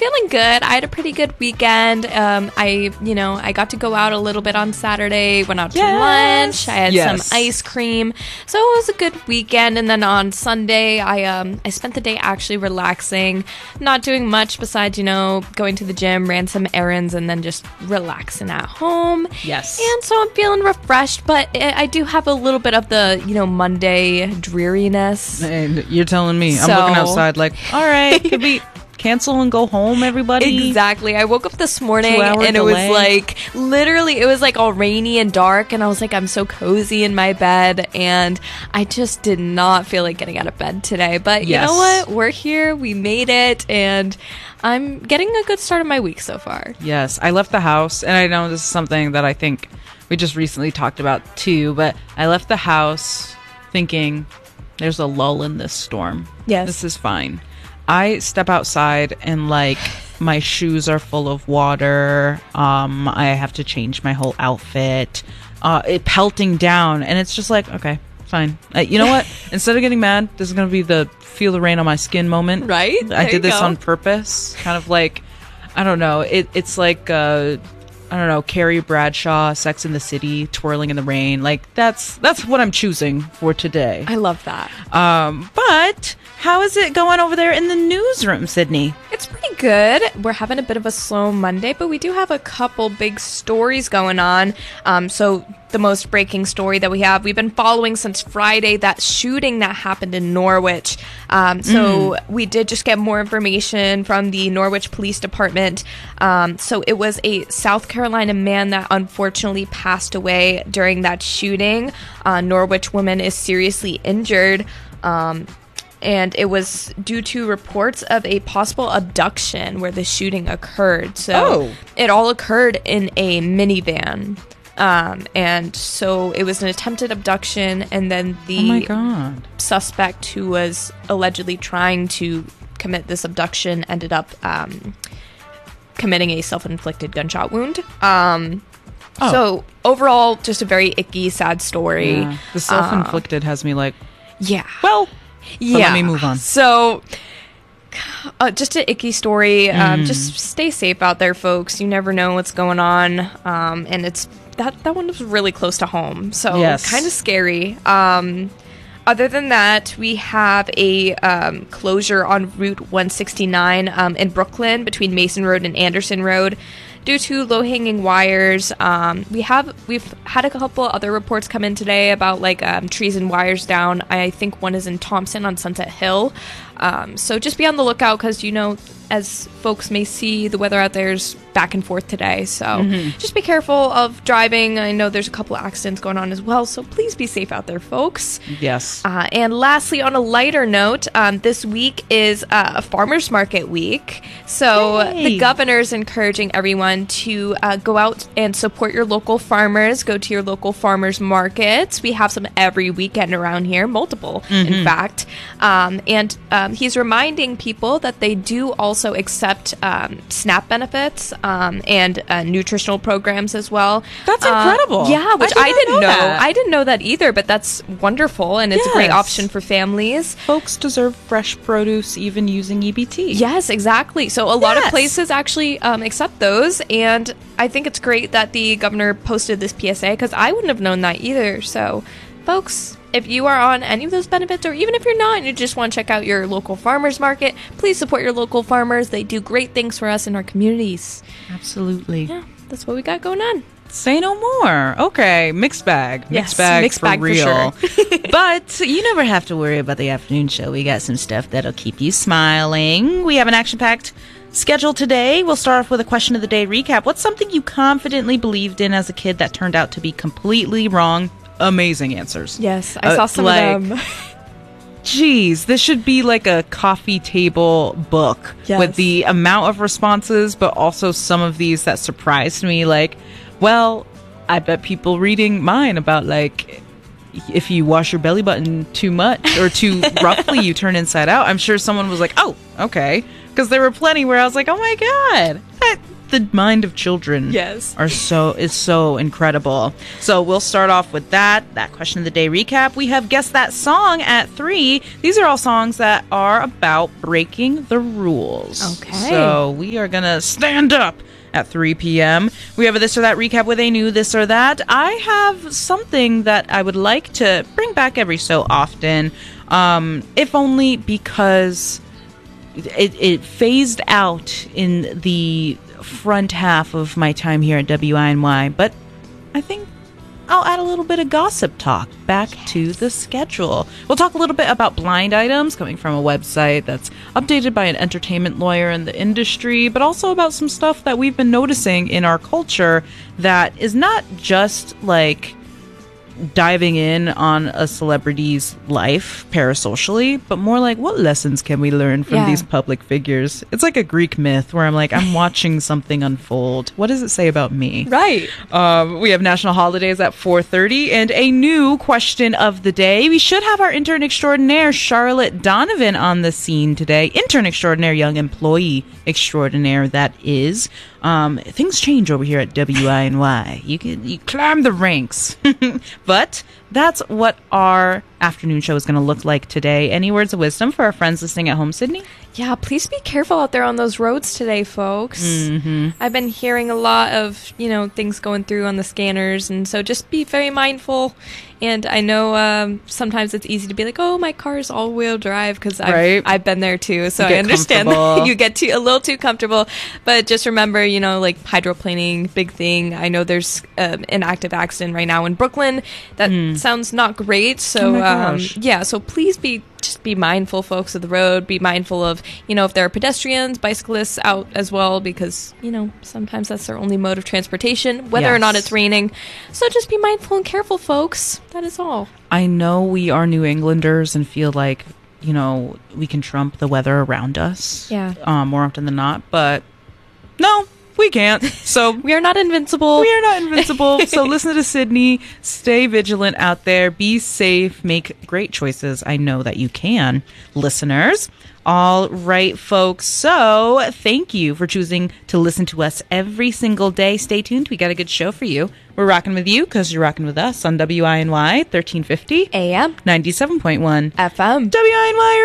feeling good. I had a pretty good weekend. I got to go out a little bit on Saturday, went out to lunch. I had some ice cream. So it was a good weekend. And then on Sunday, I spent the day actually relaxing, not doing much besides, going to the gym, ran some errands, and then just relaxing at home. Yes. And so I'm feeling refreshed, but I do have a little bit of the, Monday dreariness. And you're telling me. I'm looking outside like, all right, could we cancel and go home, everybody? Exactly. I woke up this morning and it was like all rainy and dark, and I was like, I'm so cozy in my bed, and I just did not feel like getting out of bed today. But you know what? We're here. We made it, and I'm getting a good start of my week so far. Yes. I left the house, and I know this is something that I think we just recently talked about too, but I left the house thinking there's a lull in this storm. Yes. This is fine. I step outside and my shoes are full of water. I have to change my whole outfit. It pelting down, and it's just like, okay, fine. You know what? Instead of getting mad, this is going to be the feel the rain on my skin moment. Right? I did this on purpose. Kind of like, I don't know. It's like, I don't know, Carrie Bradshaw, Sex and the City, twirling in the rain. Like, that's what I'm choosing for today. I love that. But how is it going over there in the newsroom, Sydney? It's pretty good. We're having a bit of a slow Monday, but we do have a couple big stories going on. So the most breaking story that we've been following since Friday, that shooting that happened in Norwich. So we did just get more information from the Norwich Police Department. So it was a South Carolina man that unfortunately passed away during that shooting. Norwich woman is seriously injured. And it was due to reports of a possible abduction where the shooting occurred. So it all occurred in a minivan. And so it was an attempted abduction, and then the suspect who was allegedly trying to commit this abduction ended up committing a self-inflicted gunshot wound. So overall, just a very icky, sad story. Yeah. The self-inflicted has me like, well, let me move on. So just an icky story. Just stay safe out there, folks. You never know what's going on. And it's that one was really close to home, so kind of scary. Other than that, we have a closure on Route 169 in Brooklyn between Mason Road and Anderson Road due to low-hanging wires. We've had a couple other reports come in today about trees and wires down. I think one is in Thompson on Sunset Hill. So just be on the lookout because, as folks may see, the weather out there is back and forth today. So just be careful of driving. I know there's a couple of accidents going on as well. So please be safe out there, folks. Yes. And lastly, on a lighter note, this week is a farmer's market week. So the governor's encouraging everyone to go out and support your local farmers. Go to your local farmers markets. We have some every weekend around here, multiple, in fact. And he's reminding people that they do also accept SNAP benefits and nutritional programs as well. That's incredible. Yeah, which I didn't know. That. I didn't know that either, but that's wonderful, and it's a great option for families. Folks deserve fresh produce even using EBT. Yes, exactly. So a lot of places actually accept those, and I think it's great that the governor posted this PSA because I wouldn't have known that either. So, folks, if you are on any of those benefits, or even if you're not and you just want to check out your local farmers market, please support your local farmers. They do great things for us in our communities. Absolutely. Yeah, that's what we got going on. Say no more. Okay, mixed bag. Mixed bag for real. For sure. But you never have to worry about the afternoon show. We got some stuff that'll keep you smiling. We have an action-packed schedule today. We'll start off with a question of the day recap. What's something you confidently believed in as a kid that turned out to be completely wrong? Amazing answers. Yes, I saw some of them. Geez, this should be like a coffee table book with the amount of responses, but also some of these that surprised me. Well, I bet people reading mine about if you wash your belly button too much or too roughly, you turn inside out. I'm sure someone was like, oh, okay. Because there were plenty where I was like, oh my God, the mind of children Yes. is so incredible. So we'll start off with that question of the day recap. We have Guess That Song at 3. These are all songs that are about breaking the rules. Okay. So we are going to stand up at 3 p.m. We have a This or That recap with a new This or That. I have something that I would like to bring back every so often, if only because it phased out in the front half of my time here at WINY, but I think I'll add a little bit of gossip talk back to the schedule. We'll talk a little bit about blind items coming from a website that's updated by an entertainment lawyer in the industry, but also about some stuff that we've been noticing in our culture that is not just like diving in on a celebrity's life parasocially, but more like what lessons can we learn from these public figures? It's like a Greek myth where I'm like, I'm watching something unfold. What does it say about me? Right. We have national holidays at 4:30 and a new question of the day. We should have our intern extraordinaire, Charlotte Donovan, on the scene today. Intern extraordinaire, young employee extraordinaire, that is. Things change over here at WINY. You climb the ranks. But that's what our afternoon show is going to look like today. Any words of wisdom for our friends listening at home, Sydney? Yeah, please be careful out there on those roads today, folks. I've been hearing a lot of, things going through on the scanners, and so just be very mindful. And I know sometimes it's easy to be like, oh, my car is all-wheel drive, because I've been there too. So I understand that you get a little too comfortable. But just remember, like hydroplaning, big thing. I know there's an active accident right now in Brooklyn. That sounds not great. So so please be mindful, folks, of the road. Be mindful of, if there are pedestrians, bicyclists out as well, because, sometimes that's their only mode of transportation, whether or not it's raining. So just be mindful and careful, folks. That is all. I know we are New Englanders and feel like, we can trump the weather around us. Yeah. More often than not, but no. We can't. So we are not invincible. So listen to Sydney. Stay vigilant out there. Be safe. Make great choices. I know that you can, listeners. All right, folks. So thank you for choosing to listen to us every single day. Stay tuned. We got a good show for you. We're rocking with you because you're rocking with us on WINY 1350 AM 97.1 FM. WINY